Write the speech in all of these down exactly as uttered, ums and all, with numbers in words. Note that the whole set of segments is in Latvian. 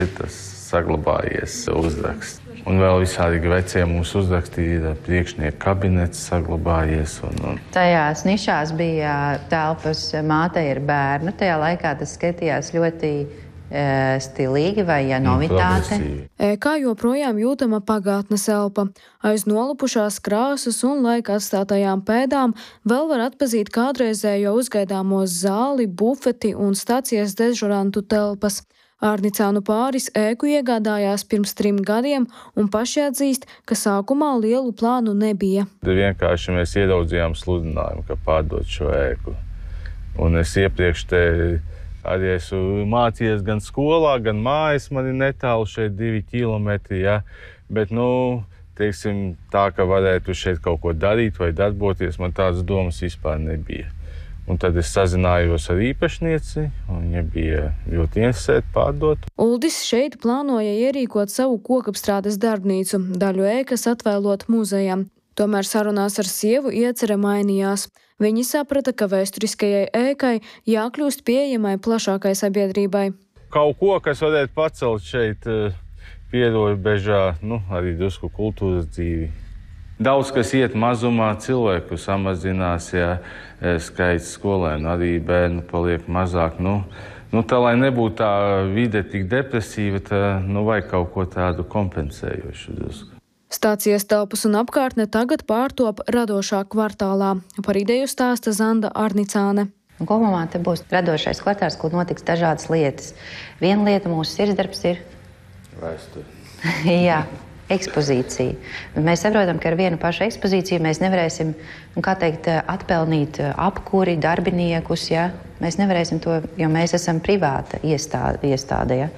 Tas saglabājies uzraksts. Un vēl visādi vecie mūsu uzrakstīja priekšnieku kabinets saglabājies. Un, un... Tajās nišās bija telpas mātei ar bērnu. Tajā laikā tas skatījās ļoti e, stilīgi vai ja novitāte. Ēkā joprojām jūtama pagātnes elpa. Aiz nolupušās krāsas un laika atstātajām pēdām vēl var atpazīt kādreizējo uzgaidāmo zāli, bufeti un stacijas dežurantu telpas. Ārnicānu pāris ēku iegādājās pirms trim gadiem un paši atzīst, ka sākumā lielu plānu nebija. Vienkārši mēs ieraudzījām sludinājumu, ka pārdot šo ēku. Un es iepriekš te arī esmu mācījies gan skolā, gan mājas, man ir netālu šeit divi kilometri, ja? Bet, nu, teiksim, tā, ka varētu šeit kaut ko darīt vai darboties, man tādas domas vispār nebija. Un tad es sazinājos ar īpašnieci, un viņa bija ļoti interesēta pārdot. Uldis šeit plānoja ierīkot savu kokapstrādes darbnīcu, daļu ēkas atvēlot muzejam. Tomēr sarunās ar sievu iecerē mainījās. Viņi saprata, ka vēsturiskajai ēkai jākļūst pieejamai plašākai sabiedrībai. Kaut ko, kas varētu pacelt šeit pierobežā, nu, arī drusku kultūras dzīvi. Daudz, kas iet mazumā, cilvēku samazinās, ja skaits skolēnu, arī bērnu paliek mazāk. Nu, nu tā, lai nebūtu tā vide tik depresīva, tā, nu, vajag kaut ko tādu kompensējošu drusku. Stācijas telpas un apkārtne tagad pārtop radošā kvartālā. Par ideju stāsta Zanda Arnicāne. Kopumā te būs radošais kvartāls, kur notiks dažādas lietas. Viena lieta mūsu sirdsdarbs ir... Vēsture. Jā. Ekspozīcija. Mēs saprotam, ka ar vienu pašu ekspozīciju mēs nevarēsim, kā teikt, atpelnīt apkuri, darbiniekus, ja? Mēs nevarēsim to, jo mēs esam privāta iestāde, iestāde ja?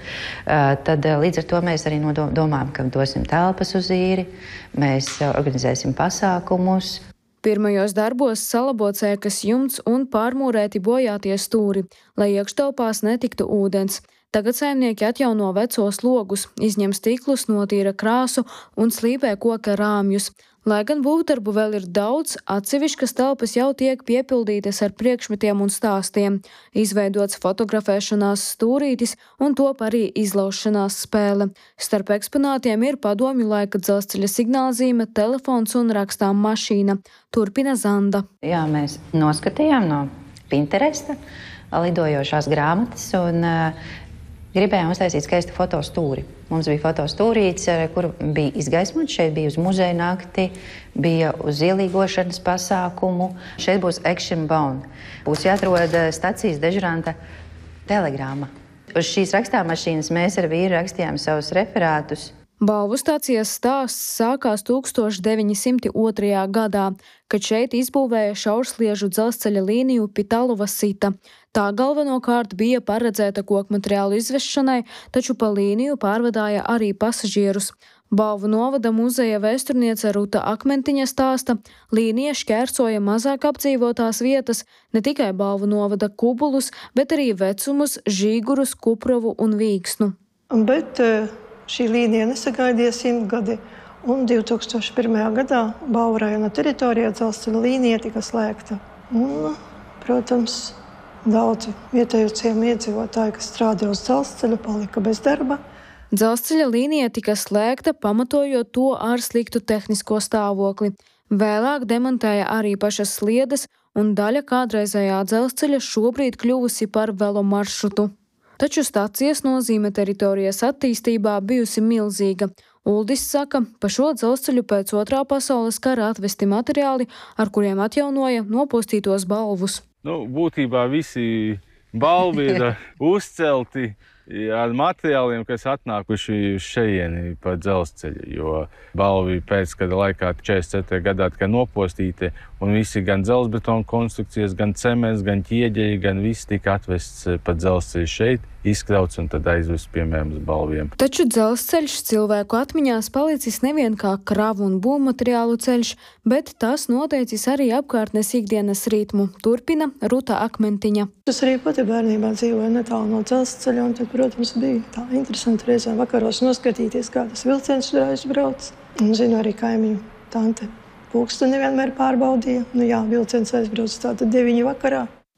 Tad līdz ar to mēs arī domājam, ka dosim telpas uz īri, mēs organizēsim pasākumus. Pirmajos darbos salabots ēkas jumts un pārmūrēti bojātie stūri, lai iekštelpās netiktu ūdens. Tagad saimnieki atjauno vecos logus, izņem stiklus, notīra krāsu un slīpē koka rāmjus. Lai gan būvdarbu vēl ir daudz, atsevišķas telpas jau tiek piepildītas ar priekšmetiem un stāstiem. Izveidots fotografēšanās stūrītis un top arī izlaušanās spēle. Starp eksponātiem ir padomju laika dzelzceļa signālzīme, telefons un rakstām mašīna. Turpina Zanda. Jā, mēs noskatījām no Pinteresta lidojošās grāmatas un uh, gribējām uztaisīt skaistu fotostūri. Mums bija fotostūrīts, kur bija izgaismots. Šeit bija uz muzeja nakti, bija uz ielīgošanas pasākumu. Šeit būs action bone. Būs jāatrod stacijas dežuranta telegrāma. Uz šīs rakstāmašīnas mēs ar vīru rakstījām savus referātus. Balvu stācijas stāsts sākās tūkstoš deviņi simti otrajā gadā, kad šeit izbūvēja šaursliežu dzelzceļa līniju Pitalova-Sita. Tā galvenokārt bija paredzēta kokmateriālu izvešanai, taču pa līniju pārvadāja arī pasažierus. Balvu novada muzeja vēsturniece Ruta Akmentiņa stāsta, līnija šķērsoja mazāk apdzīvotās vietas, ne tikai Balvu novada Kubulus, bet arī Vecumus, Žīgurus, Kuprovu un Vīksnu. Bet šī līnija nesagaidīja simtgadi, un divi tūkstoši pirmajā gadā Balvu rajona teritorijā dzelzceļa līnija tika slēgta. Un, protams, daudzi vietējo ciemu iedzīvotāji, kas strādā uz dzelzceļu, palika bez darba. Dzelzceļa līnija tika slēgta, pamatojot to ar sliktu tehnisko stāvokli. Vēlāk demontēja arī pašas sliedes, un daļa kādreizējā dzelzceļa šobrīd kļuvusi par velo maršrutu. Taču stacijas nozīme teritorijas attīstībā bijusi milzīga. Uldis saka, pa šo dzelzceļu pēc otrā pasaules kara atvesti materiāli, ar kuriem atjaunoja nopostītos balvus. Nu, būtībā visi balvi ir uzcelti ar materiāliem, kas atnākuši šejieni pa dzelzceļu, jo balvi pēc kāda laikā četrdesmit ceturtajā gadā tika nopostīti, un visi gan dzelzbetona konstrukcijas, gan cements, gan ķieģeļi, gan viss tika atvests pa dzelzceļu šeit, izkrauts un tad aizvests, piemēram, uz balviem. Taču dzelzceļš cilvēku atmiņās palicis nevien kā kravu un būvmateriālu ceļš, bet tas noteicis arī apkārtnes ikdienas ritmu, turpina Ruta Akmentiņa. Es arī pati bērnībā dzīvoju netālu no dzelzceļa, un tad, protams, bija tā interesanti reizēm vakaros noskatīties, kā tas vilciens tur aizbrauc. Un zinu arī kaimiņu tante Pūksteni vienmēr pārbaudīja. Nu jā, vilciens aizbrauc tātad deviņi vakarā.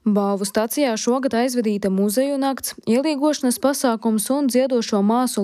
Balvu stacijā šogad aizvedīta muzeju nakts, ielīgošanas pasākums un dziedošo māsu